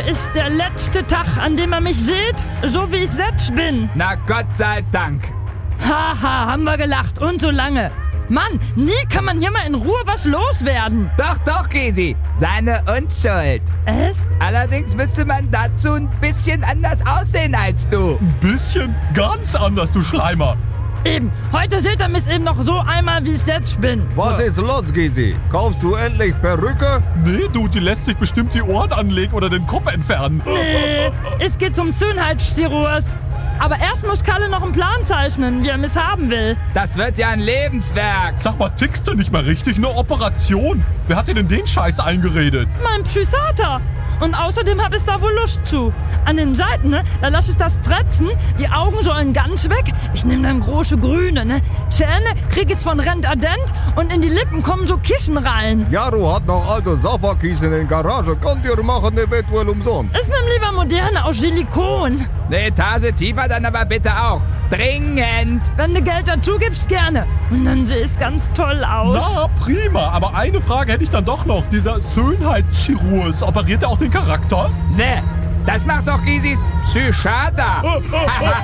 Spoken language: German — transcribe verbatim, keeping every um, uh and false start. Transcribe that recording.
ist der letzte Tag, an dem ihr mich seht, so wie ich jetzt bin. Na Gott sei Dank. Haha, haben wir gelacht und so lange. Mann, nie kann man hier mal in Ruhe was loswerden. Doch, doch, Gysi. Seine Unschuld. Echt? Allerdings müsste man dazu ein bisschen anders aussehen als du. Ein bisschen ganz anders, du Schleimer. Eben, heute seht ihr mich eben noch so einmal, wie ich jetzt bin. Was ist los, Gysi? Kaufst du endlich Perücke? Nee, du, die lässt sich bestimmt die Ohren anlegen oder den Kopf entfernen. Nee, es geht zum Schönheitschirurg. Aber erst muss Kalle noch einen Plan zeichnen, wie er mich haben will. Das wird ja ein Lebenswerk. Sag mal, tickst du nicht mal richtig? Eine Operation. Wer hat dir denn den Scheiß eingeredet? Mein Psychiater. Und außerdem hab ich da wohl Lust zu. An den Seiten, ne, da lass ich das tretzen. Die Augen sollen ganz weg. Ich nehme dann große Grüne, ne. Zähne krieg ich von Rent-A-Dent und in die Lippen kommen so Kissen rein. Jaro hat noch alte Safakies in der Garage. Könnt ihr machen, eventuell umsonst. Ich nehm lieber moderne aus Silikon. Eine Etage tiefer dann aber bitte auch. Dringend. Wenn du Geld dazu gibst, gerne. Und dann sehe ich ganz toll aus. Na, prima. Aber eine Frage hätte ich dann doch noch. Dieser Schönheitschirurg, operiert er auch den Charakter? Ne, das macht doch Gysis Psychiater.